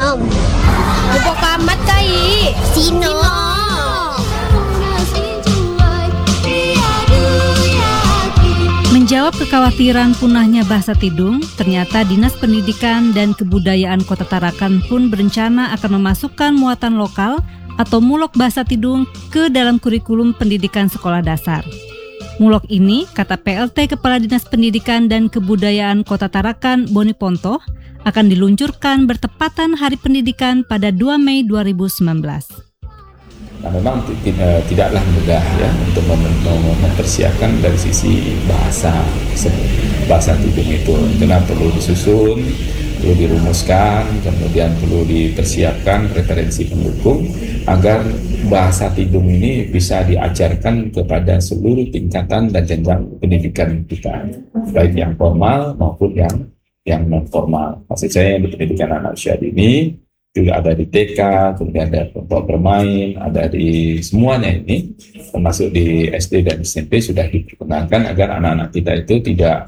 Sinom. Buko kamat kai. Sino. Menjawab kekhawatiran punahnya bahasa Tidung, ternyata Dinas Pendidikan dan Kebudayaan Kota Tarakan pun berencana akan memasukkan muatan lokal atau mulok bahasa Tidung ke dalam kurikulum pendidikan sekolah dasar. Mulok ini, kata PLT Kepala Dinas Pendidikan dan Kebudayaan Kota Tarakan, Boni Ponto, akan diluncurkan bertepatan Hari Pendidikan pada 2 Mei 2019. Nah, memang tidaklah mudah ya untuk mempersiapkan dari sisi bahasa Tidung itu. Karena perlu disusun, perlu dirumuskan, kemudian perlu dipersiapkan referensi pendukung agar bahasa Tidung ini bisa diajarkan kepada seluruh tingkatan dan jenjang pendidikan kita, baik yang formal maupun yang non formal. Maksud saya di pendidikan anak usia dini juga ada di TK, kemudian ada kelompok bermain, ada di semuanya ini, termasuk di SD dan SMP sudah diperkenalkan agar anak-anak kita itu tidak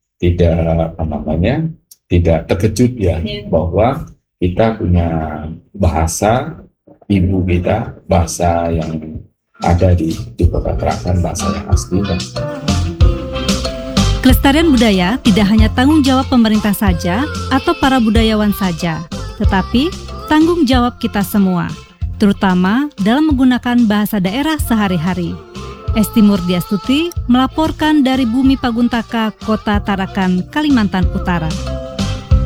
terkejut ya bahwa kita punya bahasa ibu kita, bahasa yang ada di Kota Tarakan, bahasa yang asli. Kelestarian budaya tidak hanya tanggung jawab pemerintah saja atau para budayawan saja, tetapi tanggung jawab kita semua, terutama dalam menggunakan bahasa daerah sehari-hari. Esti Murdiastuti melaporkan dari Bumi Paguntaka, Kota Tarakan, Kalimantan Utara.